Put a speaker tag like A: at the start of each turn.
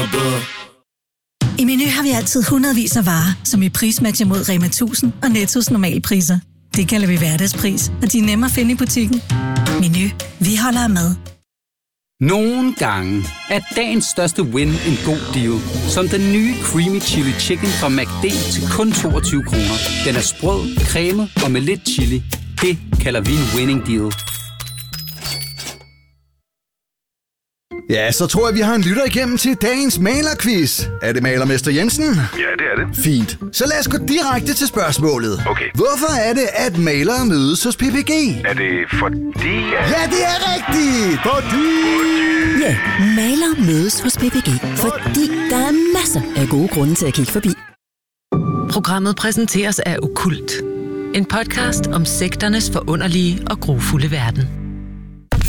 A: I Meny har vi altid hundredvis af varer, som vi prismatcher mod Rema 1000 og Nettos normale priser. Det kalder vi hverdagspris, og de er nemme at finde i butikken. Meny, vi holder af mad.
B: Nogle gange er dagens største win en god deal. Som den nye Creamy Chili Chicken fra McD til kun 22 kroner. Den er sprød, cremet og med lidt chili. Det kalder vi en winning deal.
C: Ja, så tror jeg, vi har en lytter igennem til dagens malerquiz. Er det malermester Jensen?
D: Ja, det er det.
C: Fint. Så lad os gå direkte til spørgsmålet.
D: Okay.
C: Hvorfor er det, at malere mødes hos PPG?
D: Er det fordi...
C: Ja, det er rigtigt!
E: Ja, malere mødes hos PPG, fordi der er masser af gode grunde til at kigge forbi.
F: Programmet præsenteres af Okkult. En podcast om sekternes forunderlige og grufulde verden.